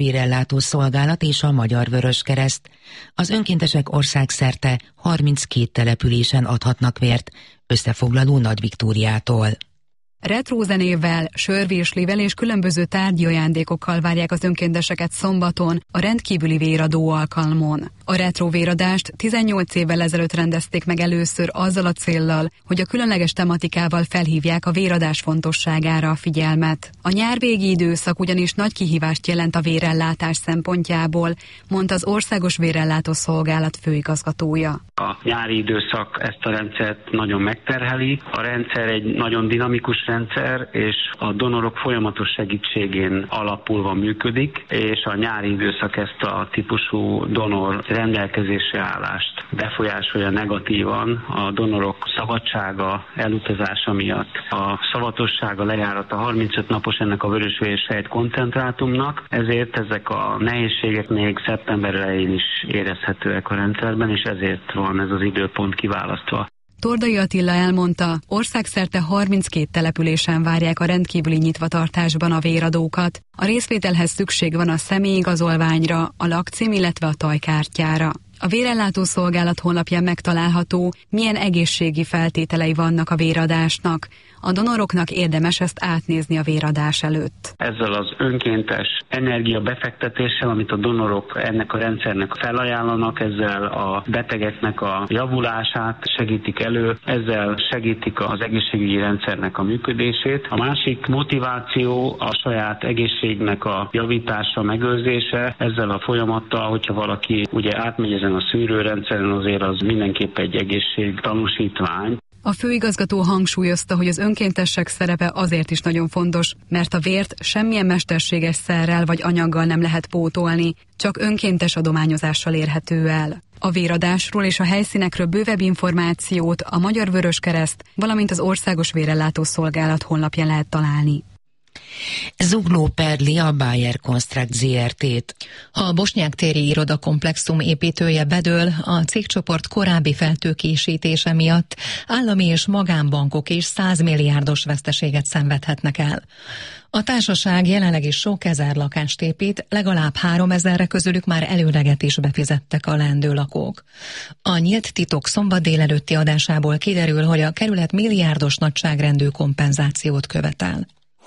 Vérellátó Szolgálat és a Magyar Vöröskereszt. Az önkéntesek országszerte 32 településen adhatnak vért, összefoglaló Nagy-Viktóriától. Retrózenével, sörvirslivel és különböző tárgyi ajándékokkal várják az önkénteseket szombaton a rendkívüli véradó alkalmon. A retróvéradást 18 évvel ezelőtt rendezték meg először azzal a céllal, hogy a különleges tematikával felhívják a véradás fontosságára a figyelmet. A nyárvégi időszak ugyanis nagy kihívást jelent a vérellátás szempontjából, mondta az Országos Vérellátó Szolgálat főigazgatója. A nyári időszak ezt a rendszert nagyon megterheli. A rendszer egy nagyon dinamikus rendszer, és a donorok folyamatos segítségén alapulva működik, és a nyári időszak ezt a típusú donor rendelkezésre állást befolyásolja negatívan. A donorok szabadsága, elutazása miatt a szavatossága lejárata 35 napos ennek a vörösvérsejt koncentrátumnak, ezért ezek a nehézségek még szeptember elején is érezhetőek a rendszerben, és ezért van ez az időpont kiválasztva. Tordai Attila elmondta, országszerte 32 településen várják a rendkívüli nyitvatartásban a véradókat. A részvételhez szükség van a személyigazolványra, a lakcím, illetve a tajkártyára. A Vérellátó Szolgálat honlapján megtalálható, milyen egészségi feltételei vannak a véradásnak. A donoroknak érdemes ezt átnézni a véradás előtt. Ezzel az önkéntes energiabefektetéssel, amit a donorok ennek a rendszernek felajánlanak, ezzel a betegeknek a javulását segítik elő, ezzel segítik az egészségügyi rendszernek a működését. A másik motiváció a saját egészségnek a javítása, megőrzése. Ezzel a folyamattal, hogyha valaki ugye átmegy ezen a szűrőrendszeren, azért az mindenképp egy egészségtanúsítvány. A főigazgató hangsúlyozta, hogy az önkéntesek szerepe azért is nagyon fontos, mert a vért semmilyen mesterséges szerrel vagy anyaggal nem lehet pótolni, csak önkéntes adományozással érhető el. A véradásról és a helyszínekről bővebb információt a Magyar Vöröskereszt, valamint az Országos Vérellátó Szolgálat honlapján lehet találni. Zugló perli a Bayer Construct ZRT-t. A Bosnyák téri irodakomplexum építője bedől, a cégcsoport korábbi feltőkésítése miatt állami és magánbankok is 100 milliárdos veszteséget szenvedhetnek el. A társaság jelenleg is sok ezer lakást épít, legalább 3000-re közülük már előleget is befizettek a leendő lakók. A Nyílt Titok szombat délelőtti adásából kiderül, hogy a kerület milliárdos nagyságrendű kompenzációt követel.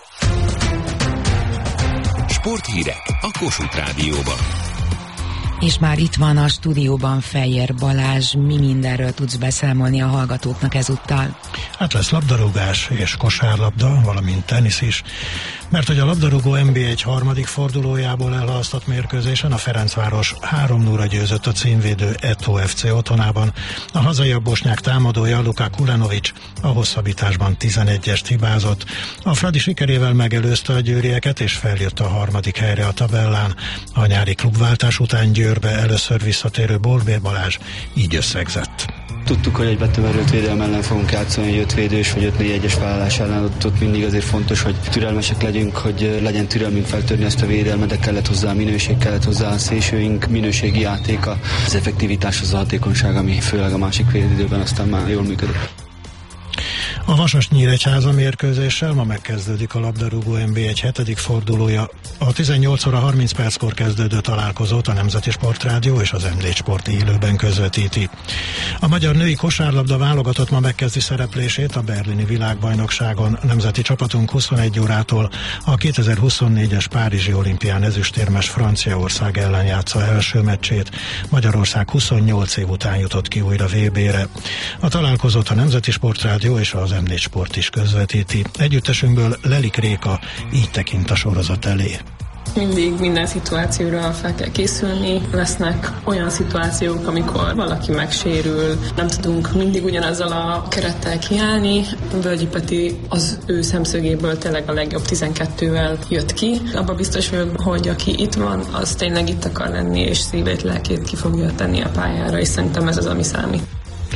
Sporthírek a Kossuth Rádióban. És már itt van a stúdióban Fejér Balázs. Mi mindenről tudsz beszámolni a hallgatóknak ezúttal? Hát lesz labdarúgás és kosárlabda, valamint tenisz is, mert hogy a labdarúgó NB1 harmadik fordulójából elhalasztott mérkőzésen a Ferencváros 3-0-ra győzött a címvédő Eto FC otthonában. A hazai bosnyák támadója Luka Kulenovic a hosszabbításban 11-est hibázott. A Fradi sikerével megelőzte a győrieket és feljött a harmadik helyre a tabellán. A nyári klubváltás után Győrbe először visszatérő Borbér Balázs így összegzett. Tudtuk, hogy egy betömörült védelem ellen fogunk játszani, egy 5 védős vagy 5-4-1-es felállás ellen, ott mindig azért fontos, hogy türelmesek legyünk, hogy legyen türelmünk feltörni ezt a védelmet, de kellett hozzá a minőség, kellett hozzá a szélsőink, minőségi játéka, az effektivitás, az a hatékonyság, ami főleg a másik félidőben aztán már jól működik. A Vasas-Nyíregyháza mérkőzéssel ma megkezdődik a labdarúgó NB1 7. fordulója. A 18 óra 30 perckor kezdődő találkozót a Nemzeti Sportrádió és az M4 Sport élőben közvetíti. A magyar női kosárlabda válogatott ma megkezdi szereplését a berlini világbajnokságon. Nemzeti csapatunk 21 órától a 2024-es Párizsi olimpián ezüstérmes Franciaország ellen játsza első meccsét. Magyarország 28 év után jutott ki újra VB-re. A találkozót a Nemzeti Sportrádió és az M4 Sport is közvetíti. Együttesünkből Lelik Réka így tekint a sorozat elé. Mindig minden szituációra fel kell készülni. Lesznek olyan szituációk, amikor valaki megsérül, nem tudunk mindig ugyanazzal a kerettel kiállni. Völgyi Peti az ő szemszögéből tényleg a legjobb 12-vel jött ki. Abba biztos vagyok, hogy aki itt van, az tényleg itt akar lenni, és szívét, lelkét ki fogja tenni a pályára, és szerintem ez az, ami számít.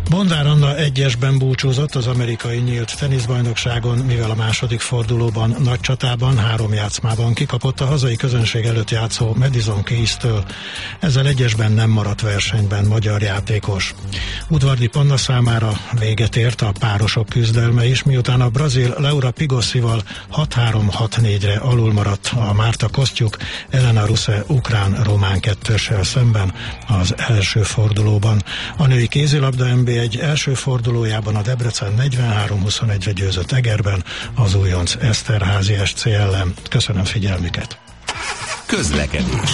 Bondár Anna 1-esben búcsúzott az amerikai nyílt teniszbajnokságon, mivel a második fordulóban nagy csatában 3 játszmában kikapott a hazai közönség előtt játszó Madison Keys-től. Ezzel 1-esben nem maradt versenyben magyar játékos. Udvardi Panna számára véget ért a párosok küzdelme is, miután a brazil Laura Pigossival 6-3-6-4-re alul maradt a Márta Kosztjuk Elena Ruse ukrán-román 2-essel szemben az első fordulóban. A női kézilabda NB1 első fordulójában a Debrecen 43-21-re győzött Egerben az újonc Eszterházy SC ellen. Köszönöm figyelmüket! Közlekedés.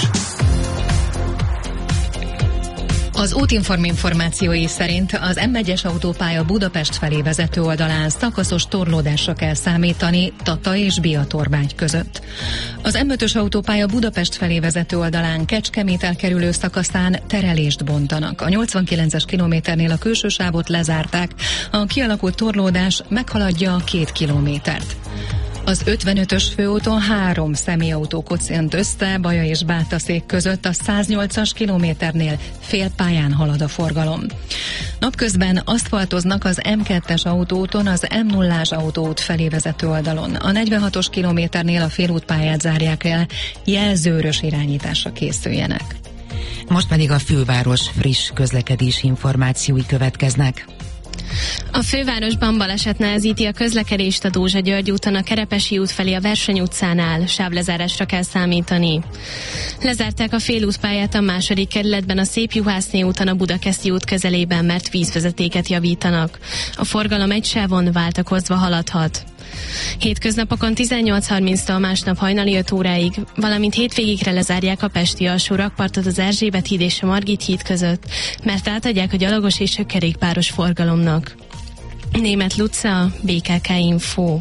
Az Útinform információi szerint az M1-es autópálya Budapest felé vezető oldalán szakaszos torlódásra kell számítani Tata és Biatorbágy között. Az M5-ös autópálya Budapest felé vezető oldalán Kecskemét elkerülő szakaszán terelést bontanak. A 89-es kilométernél a külső sávot lezárták, a kialakult torlódás meghaladja a 2 kilométert. Az 55-ös főúton 3 személyautó koccant össze Baja és Bátaszék között, a 108-as kilométernél félpályán halad a forgalom. Napközben aszfaltoznak az M2-es autóúton az M0-ás autóút felé vezető oldalon. A 46-os kilométernél a félútpályát zárják el, jelzőrös irányításra készüljenek. Most pedig a főváros friss közlekedési információi következnek. A fővárosban baleset nehezíti a közlekedést a Dózsa-György úton, a Kerepesi út felé a Verseny utcánál, sávlezárásra kell számítani. Lezárták a félútpályát a 2. kerületben a Szép Juhászné úton a Budakeszi út közelében, mert vízvezetéket javítanak. A forgalom egy sávon váltakozva haladhat. Hétköznapokon 18:30-tól másnap hajnali 5 óráig, valamint hétvégigre lezárják a pesti alsó rakpartot az Erzsébet híd és a Margit híd között, mert átadják a gyalogos és a kerékpáros forgalomnak. Németh Luca, BKK Info.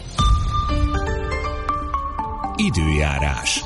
Időjárás.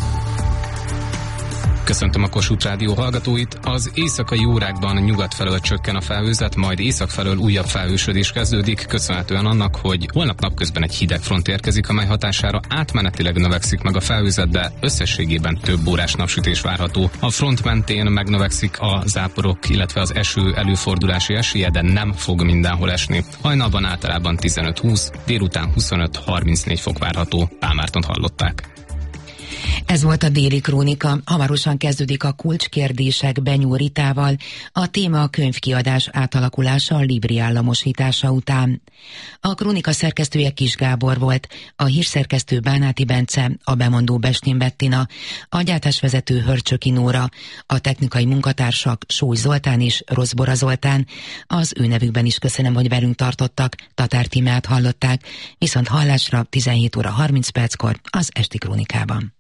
Köszöntöm a Kossuth Rádió hallgatóit. Az éjszakai órákban nyugat felől csökken a felhőzet, majd észak felől újabb felhősödés kezdődik, köszönhetően annak, hogy holnap napközben egy hideg front érkezik, amely hatására átmenetileg növekszik meg a felhőzet, de összességében több órás napsütés várható. A front mentén megnövekszik a záporok, illetve az eső előfordulási esélye, de nem fog mindenhol esni. Hajnalban általában 15-20, délután 25-34 fok várható. Pál Mártont hallották. Ez volt a Déli Krónika. Hamarosan kezdődik a kulcskérdések Benyó Ritával. A téma a könyvkiadás átalakulása a Libri államosítása után. A krónika szerkesztője Kis Gábor volt, a hírszerkesztő Bánáti Bence, a bemondó Bestin Bettina, a gyártásvezető Hörcsöki Nóra, a technikai munkatársak Sóly Zoltán és Roszbora Zoltán. Az ő nevükben is köszönöm, hogy velünk tartottak. Tatár Tímeát hallották, viszont hallásra 17:30 az esti krónikában.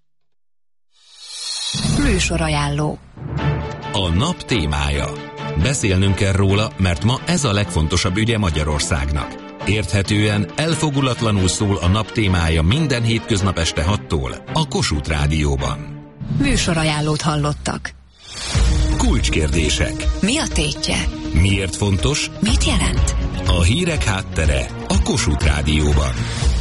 Műsorajánló. A nap témája. Beszélnünk kell róla, mert ma ez a legfontosabb ügye Magyarországnak. Érthetően, elfogulatlanul szól a nap témája minden hétköznap este 6-tól a Kossuth Rádióban. Műsorajánlót hallottak. Kulcskérdések. Mi a tétje? Miért fontos? Mit jelent? A hírek háttere a Kossuth Rádióban.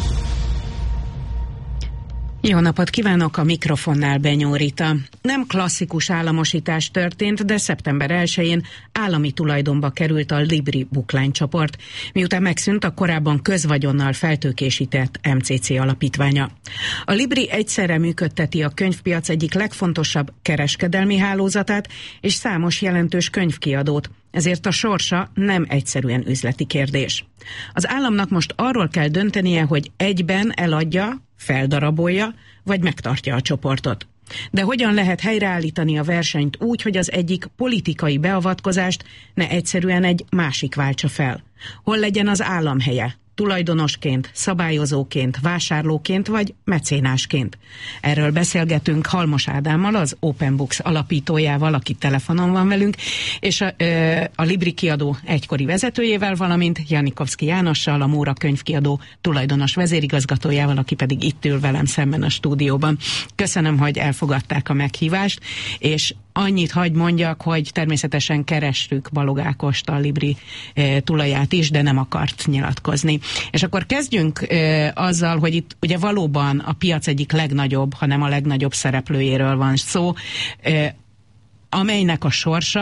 Jó napot kívánok, a mikrofonnál Benyó Rita. Nem klasszikus államosítás történt, de szeptember 1-én állami tulajdonba került a Libri buklánycsoport, miután megszűnt a korábban közvagyonnal feltőkésített MCC alapítványa. A Libri egyszerre működteti a könyvpiac egyik legfontosabb kereskedelmi hálózatát és számos jelentős könyvkiadót, ezért a sorsa nem egyszerűen üzleti kérdés. Az államnak most arról kell döntenie, hogy egyben eladja, feldarabolja, vagy megtartja a csoportot. De hogyan lehet helyreállítani a versenyt úgy, hogy az egyik politikai beavatkozást ne egyszerűen egy másik váltsa fel? Hol legyen az állam helye? Tulajdonosként, szabályozóként, vásárlóként vagy mecénásként. Erről beszélgetünk Halmos Ádámmal, az Open Books alapítójával, aki telefonon van velünk, és a Libri kiadó egykori vezetőjével, valamint Janikovszki Jánossal, a Móra könyvkiadó tulajdonos vezérigazgatójával, aki pedig itt ül velem szemben a stúdióban. Köszönöm, hogy elfogadták a meghívást, és annyit hagy mondjak, hogy természetesen kerestük Balog Ákost, a Libri tulaját is, de nem akart nyilatkozni. És akkor kezdjünk azzal, hogy itt ugye valóban a piac egyik legnagyobb, hanem a legnagyobb szereplőjéről van szó, amelynek a sorsa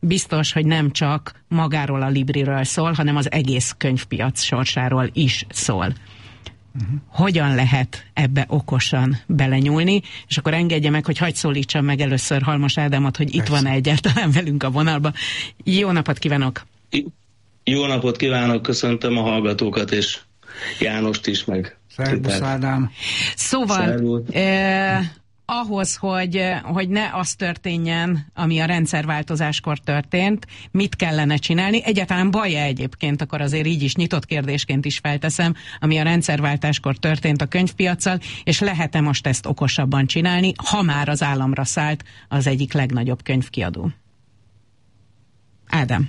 biztos, hogy nem csak magáról a Libriről szól, hanem az egész könyvpiac sorsáról is szól. Hogyan lehet ebbe okosan belenyúlni, és akkor engedje meg, hogy hadd szólítsam meg először Halmos Ádámot, hogy itt van egyáltalán velünk a vonalban. Jó napot kívánok! Jó napot kívánok, köszöntöm a hallgatókat, és Jánost is, meg Szervusz Ádám! Szóval ahhoz, hogy ne az történjen, ami a rendszerváltozáskor történt, mit kellene csinálni? Egyáltalán baj-e egyébként, akkor azért így is nyitott kérdésként is felteszem, ami a rendszerváltáskor történt a könyvpiaccal, és lehet-e most ezt okosabban csinálni, ha már az államra szállt az egyik legnagyobb könyvkiadó? Ádám.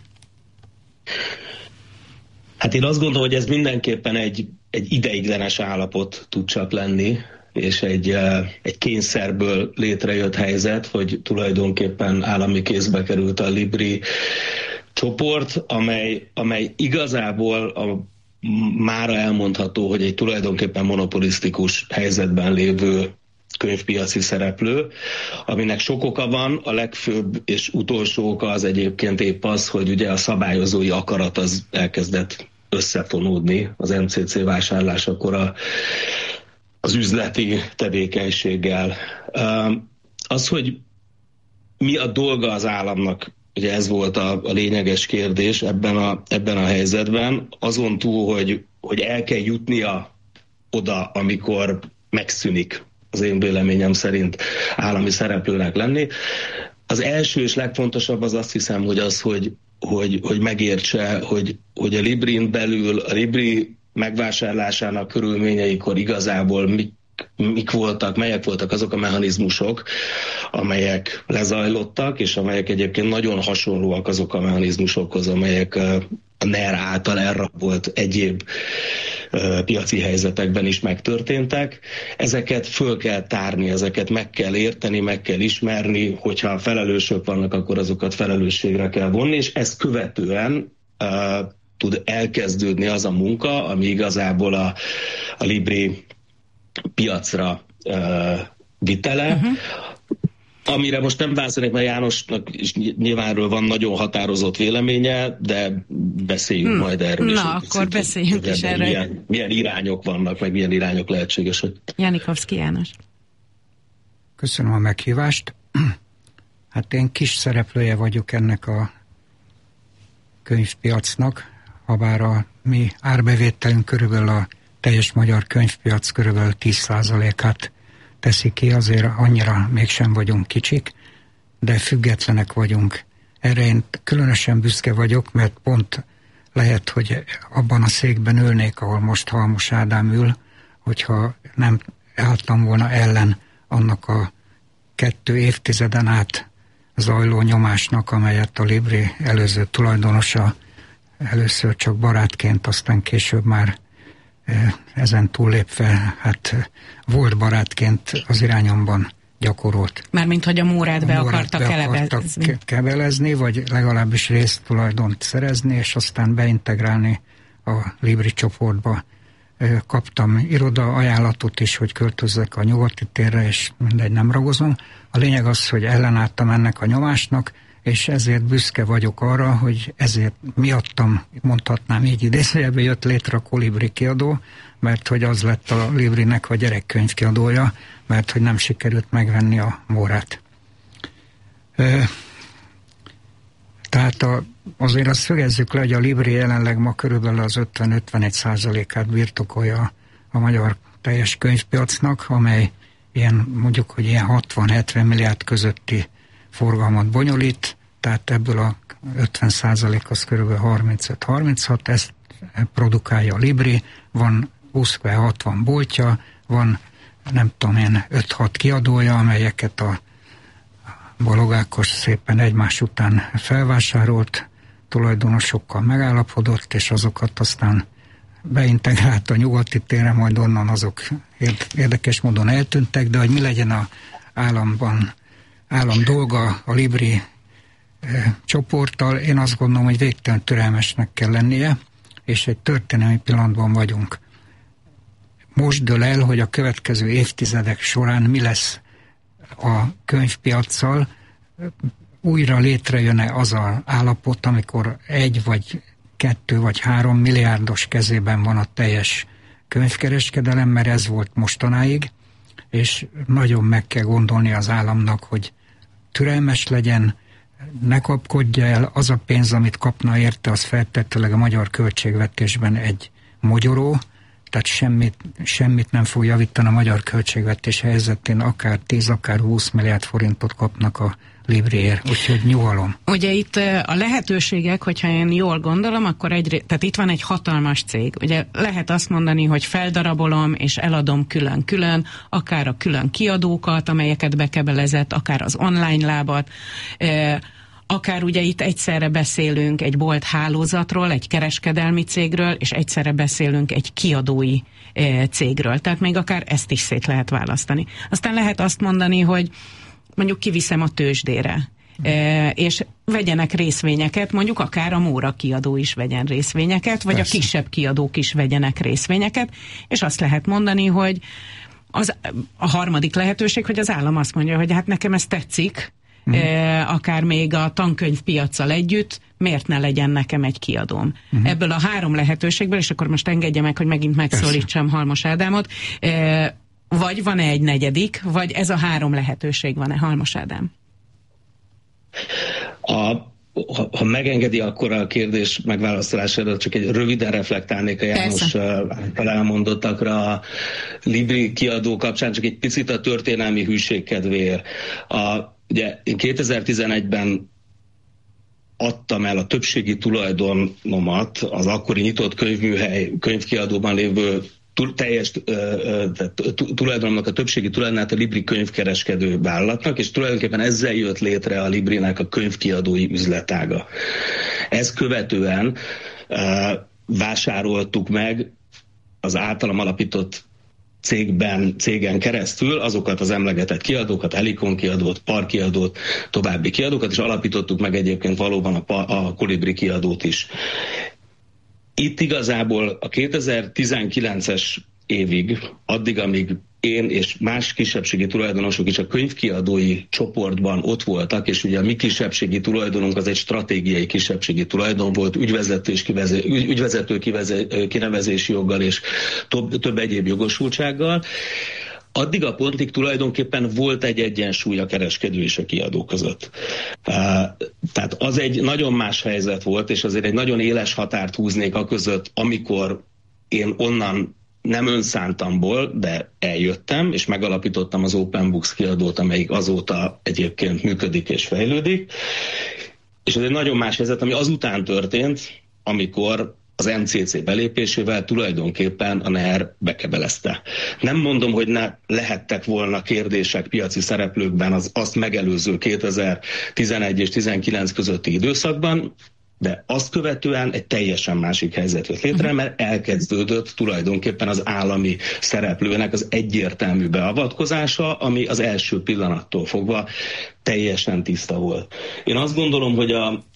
Hát én azt gondolom, hogy ez mindenképpen egy ideiglenes állapot tud csak lenni, és egy kényszerből létrejött helyzet, hogy tulajdonképpen állami kézbe került a Libri csoport, amely igazából mára elmondható, hogy egy tulajdonképpen monopolisztikus helyzetben lévő könyvpiaci szereplő, aminek sok oka van, a legfőbb és utolsó oka az egyébként épp az, hogy ugye a szabályozói akarat az elkezdett összefonódni az MCC vásárlásakor az üzleti tevékenységgel. Az, hogy mi a dolga az államnak, ugye ez volt a lényeges kérdés ebben a helyzetben, azon túl, hogy el kell jutnia oda, amikor megszűnik, az én véleményem szerint állami szereplőnek lenni. Az első és legfontosabb az azt hiszem, hogy megértse, hogy a Librin belül, a Libri megvásárlásának körülményeikor igazából melyek voltak azok a mechanizmusok, amelyek lezajlottak, és amelyek egyébként nagyon hasonlóak azok a mechanizmusokhoz, amelyek a NER által elrabolt egyéb piaci helyzetekben is megtörténtek. Ezeket föl kell tárni, ezeket meg kell érteni, meg kell ismerni, hogyha felelősök vannak, akkor azokat felelősségre kell vonni, és ezt követően tud elkezdődni az a munka, ami igazából a Libri piacra vitele, amire most nem válaszolnék, mert Jánosnak is nyilvánról van nagyon határozott véleménye, de beszéljünk majd erről. Na, akkor beszéljünk is erről. Milyen irányok vannak, meg milyen irányok lehetségesek. Jánikovszki János. Köszönöm a meghívást. Hát én kis szereplője vagyok ennek a könyvpiacnak, habár a mi árbevételünk körülbelül a teljes magyar könyvpiac körülbelül 10%-át teszi ki, azért annyira mégsem vagyunk kicsik, de függetlenek vagyunk. Erre én különösen büszke vagyok, mert pont lehet, hogy abban a székben ülnék, ahol most Halmos Ádám ül, hogyha nem álltam volna ellen annak a 2 évtizeden át zajló nyomásnak, amelyet a Libri előző tulajdonosa először csak barátként, aztán később már ezen túllépve, hát volt barátként az irányomban gyakorolt. Mármint, hogy a Mórát be akartak kebelezni, vagy legalábbis résztulajdont szerezni, és aztán beintegrálni a Libri csoportba. Kaptam iroda ajánlatot is, hogy költözzek a Nyugati térre, és mindegy, nem ragozom. A lényeg az, hogy ellenálltam ennek a nyomásnak, és ezért büszke vagyok arra, hogy ezért miattam, mondhatnám így idézőjelben, jött létre a Kolibri kiadó, mert hogy az lett a Librinek a gyerekkönyvkiadója, mert hogy nem sikerült megvenni a Mórát. Tehát azért azt szögezzük le, hogy a Libri jelenleg ma körülbelül az 50-51%-át birtokolja a magyar teljes könyvpiacnak, amely mondjuk, hogy ilyen 60-70 milliárd közötti forgalmat bonyolít, tehát ebből a 50% az körülbelül 35-36, ezt produkálja a Libri, van 20-60 boltja, van nem tudom én 5-6 kiadója, amelyeket a Balogh Ákos szépen egymás után felvásárolt, tulajdonosokkal megállapodott, és azokat aztán beintegrált a Nyugati térre, majd onnan azok érdekes módon eltűntek, de hogy mi legyen az állam dolga a Libri csoporttal, én azt gondolom, hogy végtelen türelmesnek kell lennie, és egy történelmi pillanatban vagyunk. Most dől el, hogy a következő évtizedek során mi lesz a könyvpiaccal. újra létrejön-e az az állapot, amikor 1 vagy 2 vagy 3 milliárdos kezében van a teljes könyvkereskedelem, mert ez volt mostanáig, és nagyon meg kell gondolni az államnak, hogy türelmes legyen, ne kapkodja el, az a pénz, amit kapna érte, az feltetőleg a magyar költségvetésben egy mogyoró, tehát semmit nem fog javítani a magyar költségvetés helyzetén, akár 10, akár 20 milliárd forintot kapnak a Libriért, úgyhogy nyugalom. Ugye itt a lehetőségek, hogyha én jól gondolom, akkor tehát itt van egy hatalmas cég. Ugye lehet azt mondani, hogy feldarabolom és eladom külön-külön, akár a külön kiadókat, amelyeket bekebelezett, akár az online lábat, akár ugye itt egyszerre beszélünk egy bolt hálózatról, egy kereskedelmi cégről, és egyszerre beszélünk egy kiadói cégről. Tehát még akár ezt is szét lehet választani. Aztán lehet azt mondani, hogy mondjuk kiviszem a tőzsdére, és vegyenek részvényeket, mondjuk akár a Móra kiadó is vegyen részvényeket, vagy persze a kisebb kiadók is vegyenek részvényeket, és azt lehet mondani, hogy a harmadik lehetőség, hogy az állam azt mondja, hogy hát nekem ez tetszik, akár még a tankönyvpiaccal együtt, miért ne legyen nekem egy kiadóm. Ebből a 3 lehetőségből, és akkor most engedje meg, hogy megint megszólítsam Halmos Ádámot, vagy van-e egy negyedik, vagy ez a 3 lehetőség van-e, Halmos Ádám? Ha megengedi, akkor a kérdés megválaszolására csak egy röviden reflektálnék a János által elmondottakra a Libri kiadó kapcsán, csak egy picit a történelmi hűség kedvéért. Ugye én 2011-ben adtam el a többségi tulajdonomat az akkori nyitott könyvműhely könyvkiadóban lévő teljes tulajdonomnak a többségi tulajdonát a Libri könyvkereskedő vállalatnak, és tulajdonképpen ezzel jött létre a Librinek a könyvkiadói üzletága. Ezt követően vásároltuk meg az általam alapított cégen keresztül azokat az emlegetett kiadókat, Helikon kiadót, Par kiadót, további kiadókat, és alapítottuk meg egyébként valóban a Kolibri kiadót is. Itt igazából a 2019-es évig, addig, amíg én és más kisebbségi tulajdonosok is a könyvkiadói csoportban ott voltak, és ugye a mi kisebbségi tulajdonunk az egy stratégiai kisebbségi tulajdon volt, ügyvezető kinevezési joggal és több egyéb jogosultsággal. Addig a pontig tulajdonképpen volt egy egyensúly a kereskedő és a kiadó között. Tehát az egy nagyon más helyzet volt, és azért egy nagyon éles határt húznék a között, amikor én onnan nem önszántamból, de eljöttem, és megalapítottam az Open Books kiadót, amelyik azóta egyébként működik és fejlődik. És ez egy nagyon más helyzet, ami azután történt, amikor az MCC belépésével tulajdonképpen a NER bekebelezte. Nem mondom, hogy ne lehettek volna kérdések piaci szereplőkben az azt megelőző 2011 és 2019 közötti időszakban, de azt követően egy teljesen másik helyzet jött létre, mert elkezdődött tulajdonképpen az állami szereplőnek az egyértelmű beavatkozása, ami az első pillanattól fogva teljesen tiszta volt. Én azt gondolom, hogy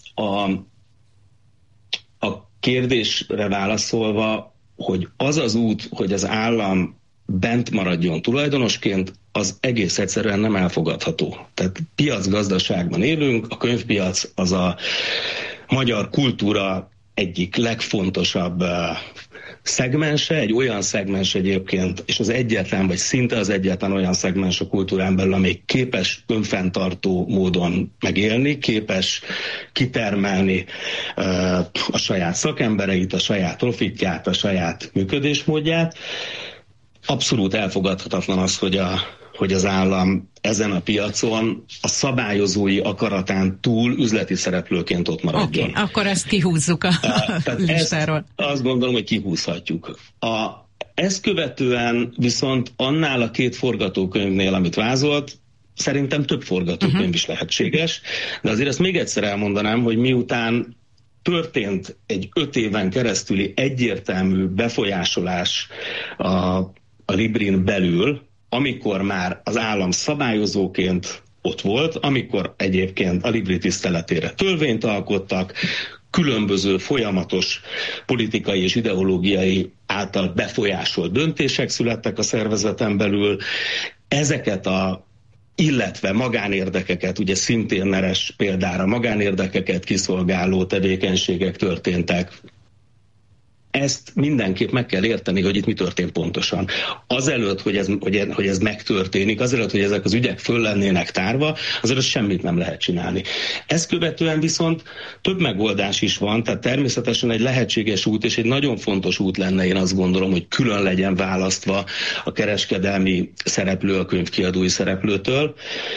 a kérdésre válaszolva, hogy az az út, hogy az állam bent maradjon tulajdonosként, az egész egyszerűen nem elfogadható. Tehát piacgazdaságban élünk, a könyvpiac az a magyar kultúra egyik legfontosabb szegmense, egy olyan szegmens egyébként, és az egyetlen, vagy szinte az egyetlen olyan szegmens a kultúrán belül, amely képes önfenntartó módon megélni, képes kitermelni a saját szakembereit, a saját profitját, a saját működésmódját. Abszolút elfogadhatatlan az, hogy az állam ezen a piacon a szabályozói akaratán túl üzleti szereplőként ott maradjon. Oké, akkor ezt kihúzzuk a listáról. Azt gondolom, hogy kihúzhatjuk. Ezt követően viszont annál a 2 forgatókönyvnél, amit vázolt, szerintem több forgatókönyv is lehetséges, de azért ezt még egyszer elmondanám, hogy miután történt egy 5 éven keresztüli egyértelmű befolyásolás a Librin belül, amikor már az állam szabályozóként ott volt, amikor egyébként a Libri tiszteletére törvényt alkottak, különböző folyamatos politikai és ideológiai által befolyásolt döntések születtek a szervezeten belül. Ezeket a illetve magánérdekeket, ugye szintén neres példára, magánérdekeket kiszolgáló tevékenységek történtek. Ezt mindenképp meg kell érteni, hogy itt mi történt pontosan. Azelőtt, hogy ez megtörténik, azelőtt, hogy ezek az ügyek föl lennének tárva, azelőtt semmit nem lehet csinálni. Ezt követően viszont több megoldás is van, tehát természetesen egy lehetséges út, és egy nagyon fontos út lenne, én azt gondolom, hogy külön legyen választva a kereskedelmi szereplő a könyvkiadói szereplőtől,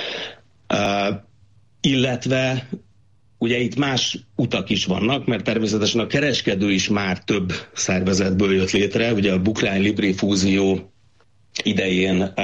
illetve ugye itt más utak is vannak, mert természetesen a kereskedő is már több szervezetből jött létre. Ugye a Bookline-Libri fúzió idején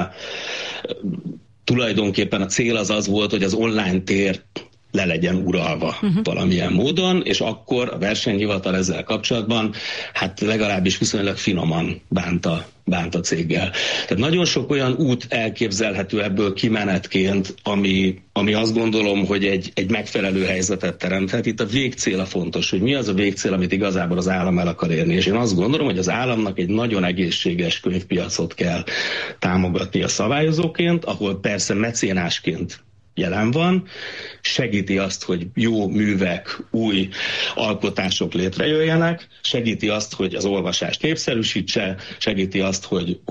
tulajdonképpen a cél az volt, hogy az online tér le legyen uralva valamilyen módon, és akkor a versenyhivatal ezzel kapcsolatban hát legalábbis viszonylag finoman bánt a céggel. Tehát nagyon sok olyan út elképzelhető ebből kimenetként, ami azt gondolom, hogy egy megfelelő helyzetet teremthet. Itt a végcél a fontos, hogy mi az a végcél, amit igazából az állam el akar érni. És én azt gondolom, hogy az államnak egy nagyon egészséges könyvpiacot kell támogatni a szabályozóként, ahol persze mecénásként jelen van, segíti azt, hogy jó művek, új alkotások létrejöjjenek, segíti azt, hogy az olvasást népszerűsítse, segíti azt,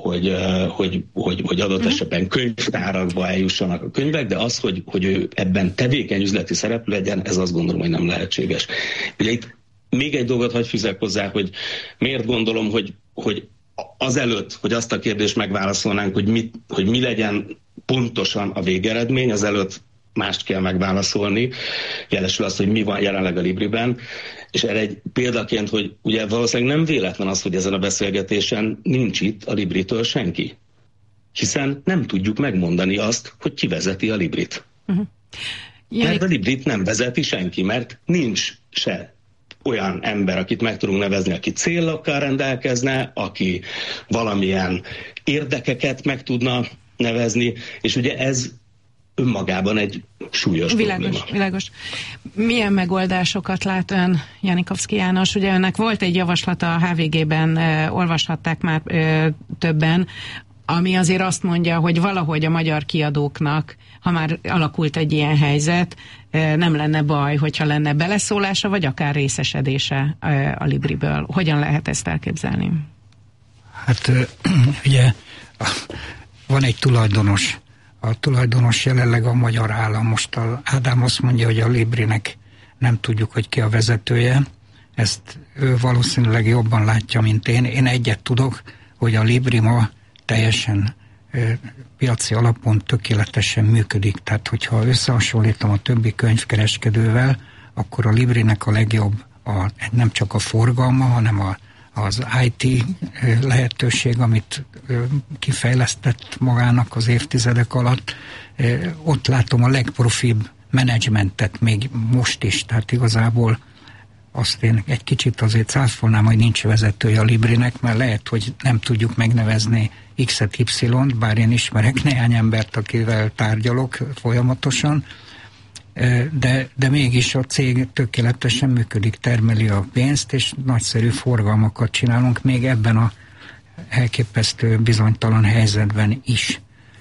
hogy adott esetben könyvtárakba eljussanak a könyvek, de az, hogy ő ebben tevékeny üzleti szereplő legyen, ez azt gondolom, hogy nem lehetséges. Ugye itt még egy dolgot hadd fűzzek hozzá, hogy miért gondolom, hogy azelőtt, hogy azt a kérdést megválaszolnánk, hogy mi legyen pontosan a végeredmény, azelőtt mást kell megválaszolni, jelesül azt, hogy mi van jelenleg a Libriben, és erre egy példaként, hogy ugye valószínűleg nem véletlen az, hogy ezen a beszélgetésen nincs itt a Libritől senki. Hiszen nem tudjuk megmondani azt, hogy ki vezeti a Librit. Mert a Librit nem vezeti senki, mert nincs se olyan ember, akit meg tudunk nevezni, aki célokkal rendelkezne, aki valamilyen érdekeket meg tudna nevezni, és ugye ez önmagában egy súlyos probléma. Világos. Milyen megoldásokat lát ön, Janikovszky János? Ugye önnek volt egy javaslata a HVG-ben, olvashatták már többen, ami azért azt mondja, hogy valahogy a magyar kiadóknak, ha már alakult egy ilyen helyzet, nem lenne baj, hogyha lenne beleszólása, vagy akár részesedése a Libriből. Hogyan lehet ezt elképzelni? Hát ugye van egy tulajdonos. A tulajdonos jelenleg a magyar állam. Most Ádám azt mondja, hogy a Librinek nem tudjuk, hogy ki a vezetője. Ezt ő valószínűleg jobban látja, mint én. Én egyet tudok, hogy a Libri ma teljesen piaci alapon tökéletesen működik. Tehát, hogyha összehasonlítom a többi könyvkereskedővel, akkor a Librinek a legjobb nem csak a forgalma, hanem az IT lehetőség, amit kifejlesztett magának az évtizedek alatt. Ott látom a legprofibb menedzsmentet még most is, tehát igazából azt én egy kicsit azért cáfolnám, hogy nincs vezetője a Librinek, mert lehet, hogy nem tudjuk megnevezni X-et, Y-t, bár én ismerek néhány embert, akivel tárgyalok folyamatosan, de mégis a cég tökéletesen működik, termeli a pénzt, és nagyszerű forgalmakat csinálunk még ebben a elképesztő bizonytalan helyzetben is.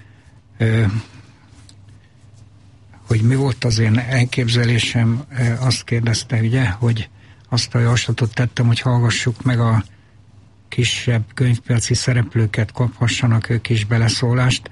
Hogy mi volt az én elképzelésem, azt kérdezte, ugye, hogy azt a javaslatot tettem, hogy hallgassuk meg a kisebb könyvpiaci szereplőket, kaphassanak ők is beleszólást.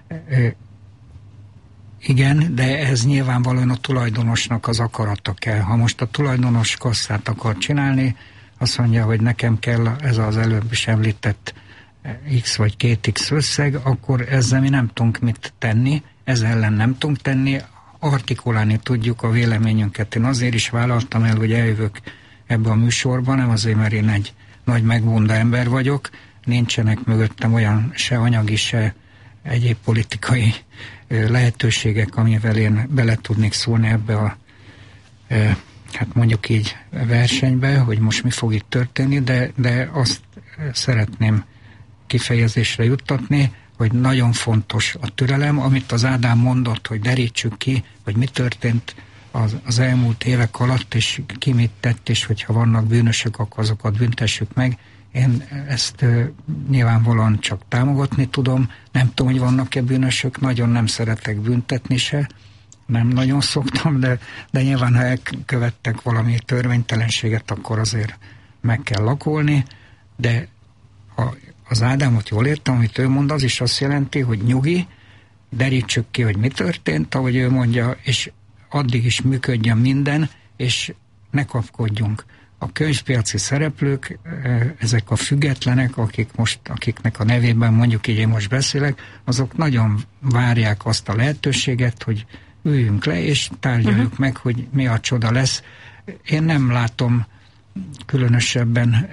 Igen, de ez nyilvánvalóan a tulajdonosnak az akarata kell. Ha most a tulajdonos kasszát akar csinálni, azt mondja, hogy nekem kell ez az előbb is említett X vagy 2X összeg, akkor ezzel mi nem tudunk mit tenni, ez ellen nem tudunk tenni, artikulálni tudjuk a véleményünket. Én azért is vállaltam el, hogy eljövök ebbe a műsorba, nem azért, mert én egy nagy megbunda ember vagyok, nincsenek mögöttem olyan se anyagi, se egyéb politikai lehetőségek, amivel én bele tudnék szólni ebbe a hát mondjuk így versenybe, hogy most mi fog itt történni, de azt szeretném kifejezésre juttatni, hogy nagyon fontos a türelem, amit az Ádám mondott, hogy derítsük ki, hogy mi történt az elmúlt évek alatt, és ki mit tett, és hogyha vannak bűnösök, akkor azokat büntessük meg. Én ezt nyilvánvalóan csak támogatni tudom. Nem tudom, hogy vannak-e bűnösök, nagyon nem szeretek büntetni se. Nem nagyon szoktam, de nyilván, ha elkövettek valami törvénytelenséget, akkor azért meg kell lakolni, de az Ádámot jól értem, amit ő mond, az is azt jelenti, hogy nyugi, derítsük ki, hogy mi történt, ahogy ő mondja, és addig is működjön minden, és ne kapkodjunk. A könyvpiaci szereplők, ezek a függetlenek, akiknek a nevében mondjuk így én most beszélek, azok nagyon várják azt a lehetőséget, hogy üljünk le, és tárgyaljuk meg, hogy mi a csoda lesz. Én nem látom különösebben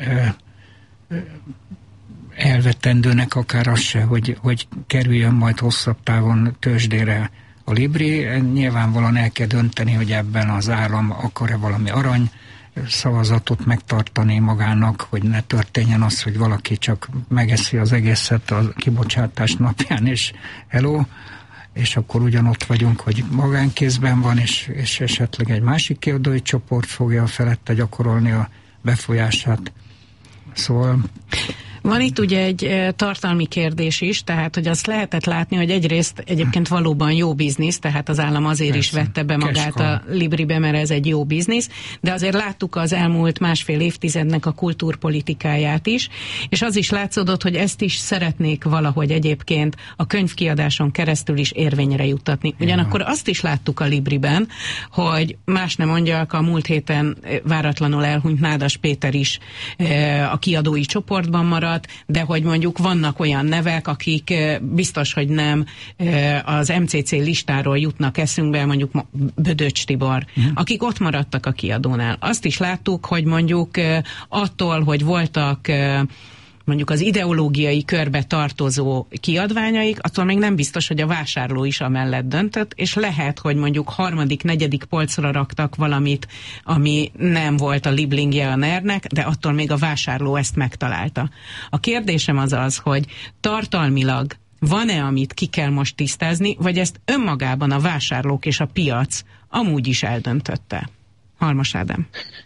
elvetendőnek akár az se, hogy kerüljön majd hosszabb távon tőzsdére a Libri. Nyilvánvalóan el kell dönteni, hogy ebben az állam akar-e valami arany szavazatot megtartani magának, hogy ne történjen az, hogy valaki csak megeszi az egészet a kibocsátás napján, és hello, és akkor ugyanott vagyunk, hogy magánkézben van, és esetleg egy másik kiadói csoport fogja felette gyakorolni a befolyását. Szóval... Van itt ugye egy tartalmi kérdés is, tehát hogy azt lehetett látni, hogy egyrészt egyébként valóban jó biznisz, tehát az állam azért is vette be magát a Libribe, mert ez egy jó biznisz, de azért láttuk az elmúlt másfél évtizednek a kultúrpolitikáját is, és az is látszódott, hogy ezt is szeretnék valahogy egyébként a könyvkiadáson keresztül is érvényre juttatni. Ugyanakkor azt is láttuk a Libriben, hogy más nem mondjak, a múlt héten váratlanul elhunyt Nádas Péter is a kiadói csoportban maradt, de hogy mondjuk vannak olyan nevek, akik biztos, hogy nem az MCC listáról jutnak eszünkbe, mondjuk Bödöcs Tibor, akik ott maradtak a kiadónál. Azt is láttuk, hogy mondjuk attól, hogy voltak mondjuk az ideológiai körbe tartozó kiadványaik, attól még nem biztos, hogy a vásárló is amellett döntött, és lehet, hogy mondjuk harmadik, negyedik polcra raktak valamit, ami nem volt a liblingje a NER-nek, de attól még a vásárló ezt megtalálta. A kérdésem az, hogy tartalmilag van-e, amit ki kell most tisztázni, vagy ezt önmagában a vásárlók és a piac amúgy is eldöntötte? Halmos Ádám.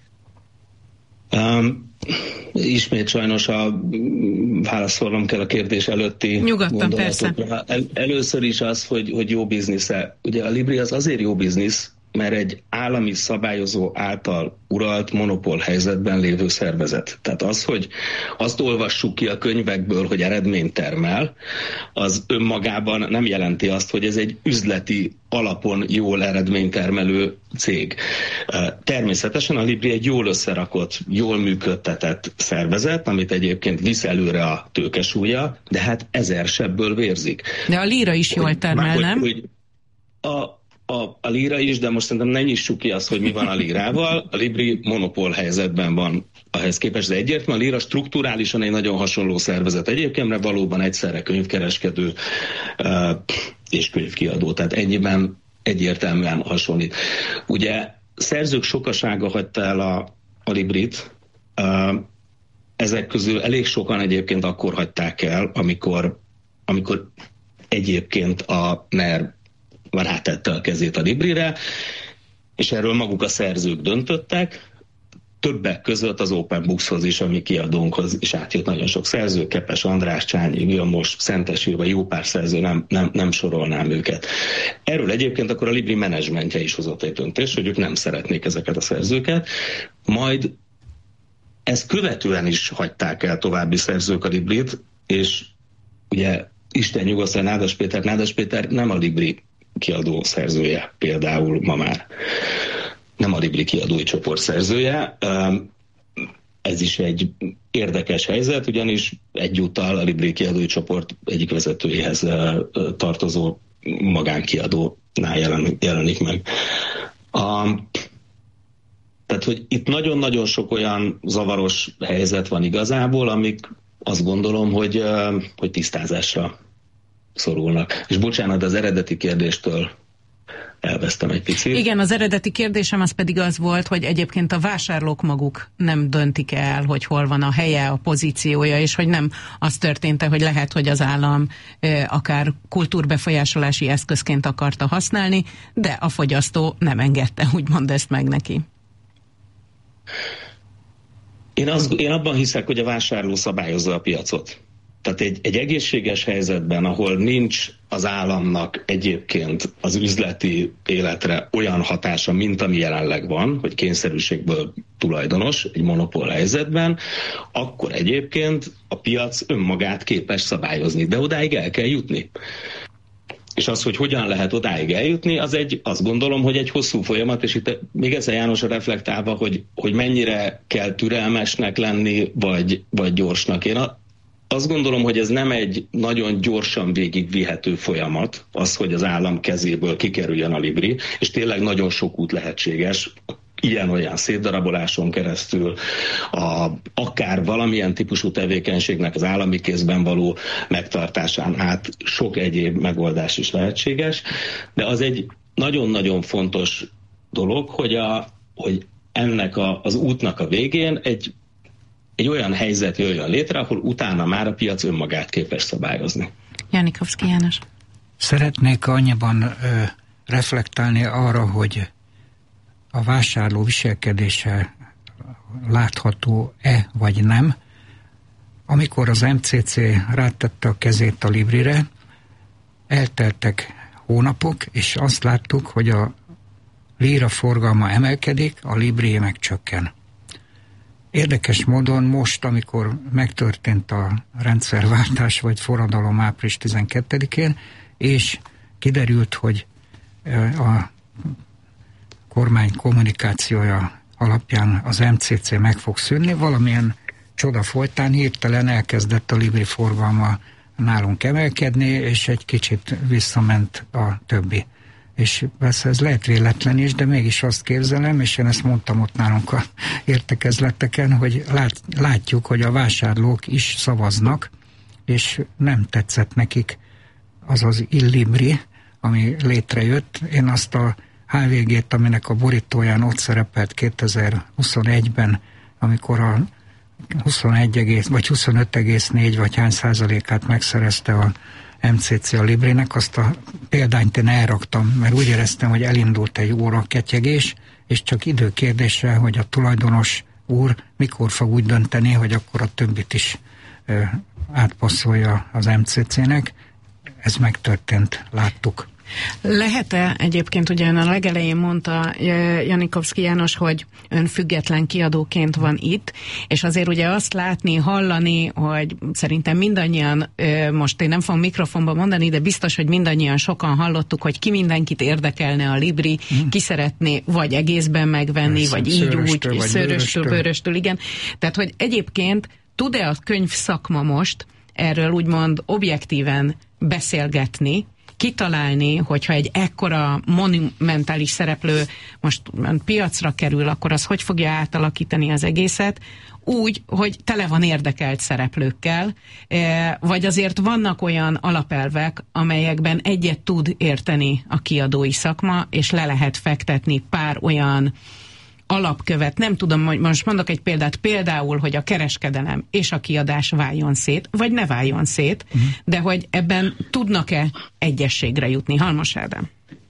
Ismét sajnos válaszolnom kell a kérdés előtti gondolatokra. Először is az, hogy jó biznisze. Ugye a Libri az azért jó biznisz, mert egy állami szabályozó által uralt monopól helyzetben lévő szervezet. Tehát az, hogy azt olvassuk ki a könyvekből, hogy eredményt termel, az önmagában nem jelenti azt, hogy ez egy üzleti alapon jól eredménytermelő cég. Természetesen a Libri egy jól összerakott, jól működtetett szervezet, amit egyébként visz előre a tőkesúlya, de hát 1000 sebből vérzik. De a Líra is jól termel, nem? A Líra is, de most szerintem ne nyissuk ki azt, hogy mi van a Lírával. A Libri monopól helyzetben van ahhez képest, de egyértelműen a Líra strukturálisan egy nagyon hasonló szervezet egyébként, mert valóban egyszerre könyvkereskedő és könyvkiadó, tehát ennyiben egyértelműen hasonlít. Ugye szerzők sokasága hagyta el a Librit, ezek közül elég sokan egyébként akkor hagyták el, amikor egyébként a NER rátette a kezét a Librire, és erről maguk a szerzők döntöttek, többek között az Open Bookshoz is, a mi kiadónkhoz is átjött nagyon sok szerző, Kepes András, Csányi Vilmos, Szentesír, vagy jó pár szerző, nem sorolnám őket. Erről egyébként akkor a Libri menedzsmentje is hozott egy döntést, hogy ők nem szeretnék ezeket a szerzőket, majd ezt követően is hagyták el további szerzők a Librit, és ugye Isten nyugosztal Nádas Péter nem a Libri kiadó szerzője például ma már. Nem a Libri kiadói csoport szerzője. Ez is egy érdekes helyzet, ugyanis egyúttal a Libri kiadói csoport egyik vezetőjéhez tartozó magánkiadónál jelenik meg. Tehát, hogy itt nagyon-nagyon sok olyan zavaros helyzet van igazából, amik azt gondolom, hogy tisztázásra szorulnak. És bocsánat, az eredeti kérdéstől elvesztem egy picit. Igen, az eredeti kérdésem az pedig az volt, hogy egyébként a vásárlók maguk nem döntik el, hogy hol van a helye, a pozíciója, és hogy nem az történt, hogy lehet, hogy az állam akár kultúrbefolyásolási eszközként akarta használni, de a fogyasztó nem engedte, úgymond ezt meg neki. Én abban hiszek, hogy a vásárló szabályozza a piacot. Tehát egy egészséges helyzetben, ahol nincs az államnak egyébként az üzleti életre olyan hatása, mint ami jelenleg van, hogy kényszerűségből tulajdonos egy monopól helyzetben, akkor egyébként a piac önmagát képes szabályozni, de odáig el kell jutni. És az, hogy hogyan lehet odáig eljutni, azt gondolom, hogy egy hosszú folyamat, és itt még egyszer Jánosra reflektálva, hogy mennyire kell türelmesnek lenni, vagy gyorsnak. Én azt gondolom, hogy ez nem egy nagyon gyorsan végigvihető folyamat, az, hogy az állam kezéből kikerüljön a Libri, és tényleg nagyon sok út lehetséges, ilyen-olyan szétdaraboláson keresztül, akár valamilyen típusú tevékenységnek az állami kézben való megtartásán át sok egyéb megoldás is lehetséges, de az egy nagyon-nagyon fontos dolog, hogy ennek az útnak a végén egy olyan helyzet jöjjön létre, ahol utána már a piac önmagát képes szabályozni. Janikovszky János. Szeretnék annyiban reflektálni arra, hogy a vásárló viselkedése látható-e vagy nem. Amikor az MCC rátette a kezét a Librire, elteltek hónapok, és azt láttuk, hogy a líra forgalma emelkedik, a Libri meg csökken. Érdekes módon most, amikor megtörtént a rendszerváltás vagy forradalom április 12-én, és kiderült, hogy a kormány kommunikációja alapján az MCC meg fog szűnni, valamilyen csoda folytán hirtelen elkezdett a Libri forgalma nálunk emelkedni, és egy kicsit visszament a többi. És persze ez lehet véletlen is, de mégis azt képzelem, és én ezt mondtam ott nálunk a értekezleteken, hogy látjuk, hogy a vásárlók is szavaznak, és nem tetszett nekik az az Illibri, ami létrejött. Én azt a HVG-t, aminek a borítóján ott szerepelt 2021-ben, amikor a 21, vagy 25,4 vagy hány százalékát megszerezte a MCC a Librinek, azt a példányt én elraktam, mert úgy éreztem, hogy elindult egy óra ketyegés, és csak időkérdése, hogy a tulajdonos úr mikor fog úgy dönteni, hogy akkor a többit is átpasszolja az MCC-nek. Ez megtörtént, láttuk. Lehet-e egyébként, ugye ön a legelején mondta Janikovszky János, hogy ön független kiadóként van itt, és azért ugye azt látni, hallani, hogy szerintem mindannyian, most én nem fogom mikrofonba mondani, de biztos, hogy mindannyian sokan hallottuk, hogy ki mindenkit érdekelne a Libri, ki szeretné vagy egészben megvenni, persze, vagy így úgy, szőröstől, bőröstől, igen. Tehát, hogy egyébként tud-e a könyv szakma most erről úgymond objektíven beszélgetni, kitalálni, hogyha egy ekkora monumentális szereplő most piacra kerül, akkor az hogy fogja átalakítani az egészet, úgy, hogy tele van érdekelt szereplőkkel, vagy azért vannak olyan alapelvek, amelyekben egyet tud érteni a kiadói szakma, és le lehet fektetni pár olyan alapkövet, nem tudom, hogy most mondok egy példát, például, hogy a kereskedelem és a kiadás váljon szét, vagy ne váljon szét, de hogy ebben tudnak-e egyességre jutni? Halmos Ádám.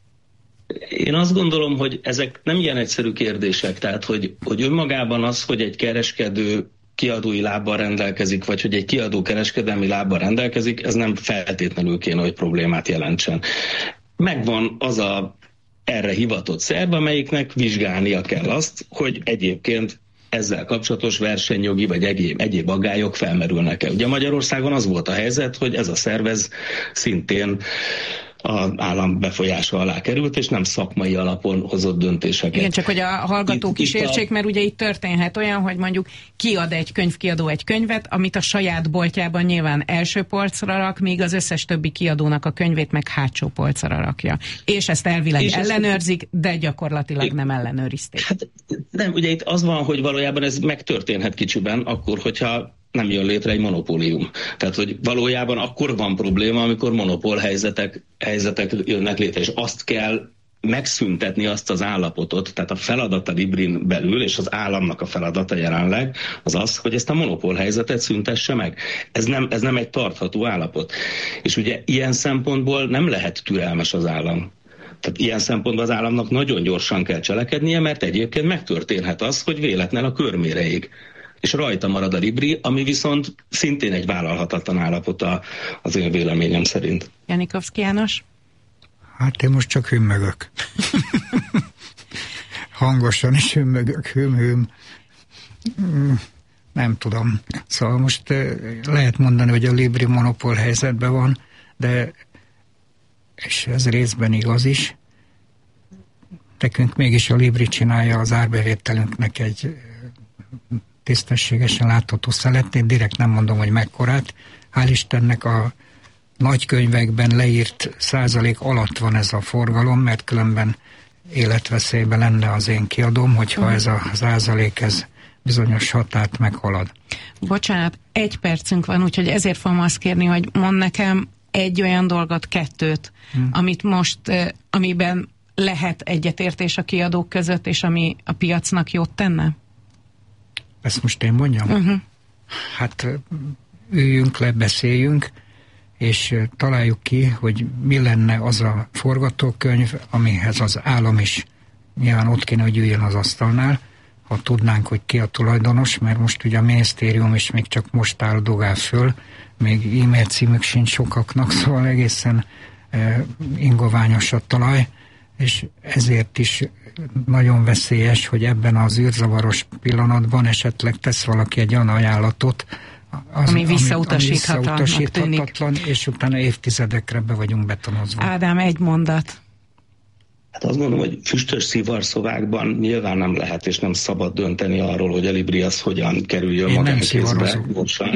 Én azt gondolom, hogy ezek nem ilyen egyszerű kérdések, tehát hogy önmagában az, hogy egy kereskedő kiadói lábbal rendelkezik, vagy hogy egy kiadó kereskedelmi lábbal rendelkezik, ez nem feltétlenül kéne, hogy problémát jelentsen. Megvan az a erre hivatott szerb, amelyiknek vizsgálnia kell azt, hogy egyébként ezzel kapcsolatos versenyjogi vagy egyéb aggályok felmerülnek-e. Ugye Magyarországon az volt a helyzet, hogy ez a szervez szintén az állam befolyása alá került, és nem szakmai alapon hozott döntéseket. Igen, csak hogy a hallgatók is értsék, mert ugye itt történhet olyan, hogy mondjuk kiad egy könyvkiadó egy könyvet, amit a saját boltjában nyilván első polcra rak, míg az összes többi kiadónak a könyvét meg hátsó polcra rakja. És ezt elvileg és ellenőrzik, de gyakorlatilag nem ellenőrizték. Hát nem, ugye itt az van, hogy valójában ez megtörténhet kicsiben, akkor, hogyha nem jön létre egy monopólium. Tehát, hogy valójában akkor van probléma, amikor monopól helyzetek jönnek létre, és azt kell megszüntetni azt az állapotot, tehát a feladat a Librin belül, és az államnak a feladata jelenleg az az, hogy ezt a monopól helyzetet szüntesse meg. Ez nem egy tartható állapot. És ugye ilyen szempontból nem lehet türelmes az állam. Tehát ilyen szempontból az államnak nagyon gyorsan kell cselekednie, mert egyébként megtörténhet az, hogy véletlen a körmére ég. és rajta marad a Libri, ami viszont szintén egy vállalhatatlan állapot az én véleményem szerint. Janikovszky János? Hát én most csak hümmögök. Hangosan is hümmögök, hüm. Nem tudom. Szóval most lehet mondani, hogy a Libri monopól helyzetben van, de és ez részben igaz is. Nekünk mégis a Libri csinálja az árbevételünknek egy tisztességesen látható szeletét, direkt nem mondom, hogy mekkorát. Hál' Istennek a nagykönyvekben leírt százalék alatt van ez a forgalom, mert különben életveszélyben lenne az én kiadóm, hogyha ez a százalék ez bizonyos határt meghalad. Bocsánat, 1 percünk van, úgyhogy ezért fogom azt kérni, hogy mondd nekem egy olyan dolgot, 2, amit most, amiben lehet egyetértés a kiadók között, és ami a piacnak jót tenne? Ezt most én mondjam? Hát üljünk le, beszéljünk, és találjuk ki, hogy mi lenne az a forgatókönyv, amihez az állam is nyilván ott kéne, hogy üljön az asztalnál, ha tudnánk, hogy ki a tulajdonos, mert most ugye a minisztérium is még csak most áldogál föl, még e-mail címük sincs sokaknak, szóval egészen ingoványos a talaj, és ezért is nagyon veszélyes, hogy ebben az űrzavaros pillanatban esetleg tesz valaki egy olyan ajánlatot, ami visszautasíthatatlan, és utána évtizedekre be vagyunk betonozva. Ádám, egy mondat. Hát azt gondolom, hogy füstös szivarszovákban nyilván nem lehet és nem szabad dönteni arról, hogy a Libri az hogyan kerüljön magánkézbe gyorsan.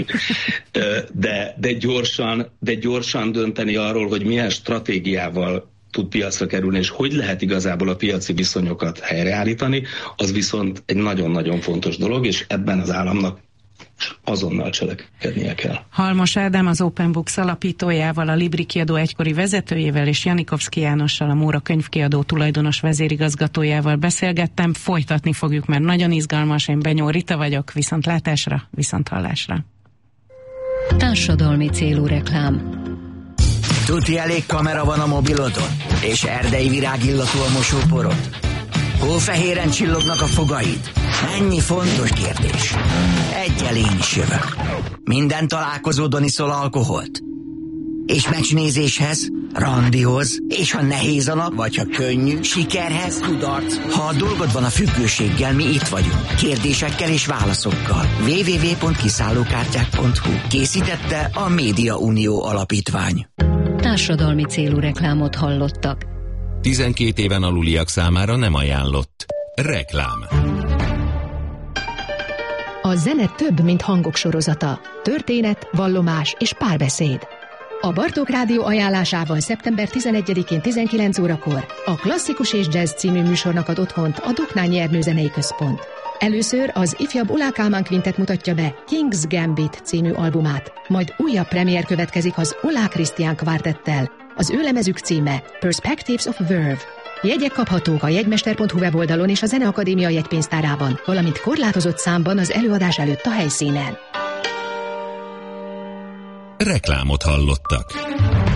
De gyorsan dönteni arról, hogy milyen stratégiával tud piacra kerülni, és hogy lehet igazából a piaci viszonyokat helyreállítani, az viszont egy nagyon-nagyon fontos dolog, és ebben az államnak azonnal cselekednie kell. Halmos Ádám, az Open Books alapítójával, a Libri kiadó egykori vezetőjével, és Janikovszky Jánossal, a Móra könyvkiadó tulajdonos vezérigazgatójával beszélgettem. Folytatni fogjuk, mert nagyon izgalmas. Én Benyó Rita vagyok. Viszontlátásra, viszonthallásra. Társadalmi célú reklám. Tuti elég kamera van a mobilodon? És erdei virágillatú a mosóporod? Hófehéren csillognak a fogaid? Ennyi fontos kérdés. Egyel én is jövök. Minden találkozódon iszol alkoholt? És meccsnézéshez, randihoz, és ha nehéz a nap, vagy ha könnyű, sikerhez, kudarc. Ha a dolgod van a függőséggel, mi itt vagyunk. Kérdésekkel és válaszokkal. www.kiszállókártyák.hu. Készítette a Média Unió Alapítvány. Társadalmi célú reklámot hallottak. 12 éven aluliak számára nem ajánlott. Reklám. A zene több, mint hangok sorozata. Történet, vallomás és párbeszéd. A Bartók Rádió ajánlásával szeptember 11-én 19 órakor a Klasszikus és Jazz című műsornak ad otthont a Doknány Ernő Zenei Központ. Először az ifjabb Ullá Kálmán Quintet mutatja be King's Gambit című albumát, majd újabb premier következik az Ullá Krisztián Kvártettel. Az ő lemezük címe Perspectives of Verve. Jegyek kaphatók a jegymester.hu weboldalon és a Zeneakadémia jegypénztárában, valamint korlátozott számban az előadás előtt a helyszínen. Reklámot hallottak.